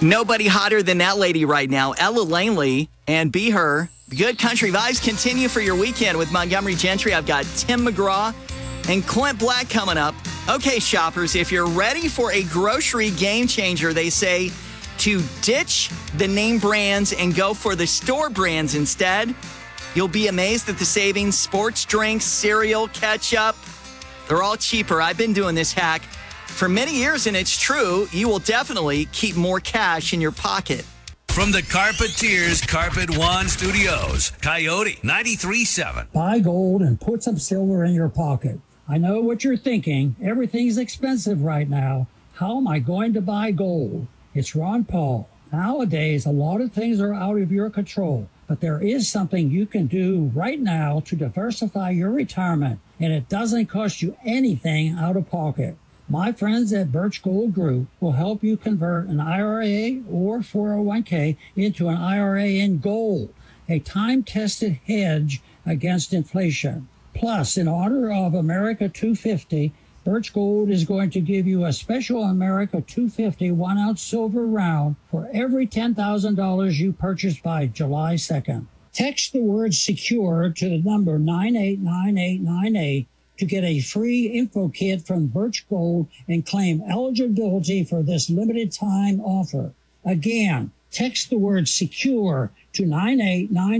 Nobody hotter than that lady right now, Ella Langley, and Be Her. Good country vibes continue for your weekend with Montgomery Gentry. I've got Tim McGraw and Clint Black coming up. Okay, shoppers, if you're ready for a grocery game changer, they say to ditch the name brands and go for the store brands instead. You'll be amazed at the savings. Sports drinks, cereal, ketchup, they're all cheaper. I've been doing this hack for many years, and it's true. You will definitely keep more cash in your pocket. From the Carpeteers Carpet One Studios, Coyote 93.7. Buy gold and put some silver in your pocket. I know what you're thinking. Everything's expensive right now. How am I going to buy gold? It's Ron Paul. Nowadays, a lot of things are out of your control, but there is something you can do right now to diversify your retirement, and it doesn't cost you anything out of pocket. My friends at Birch Gold Group will help you convert an IRA or 401k into an IRA in gold, a time-tested hedge against inflation. Plus, in honor of America 250, Birch Gold is going to give you a special America 250 1-ounce silver round for every $10,000 you purchase by July 2nd. Text the word SECURE to the number 989898 to get a free info kit from Birch Gold and claim eligibility for this limited time offer. Again, text the word SECURE to 989898.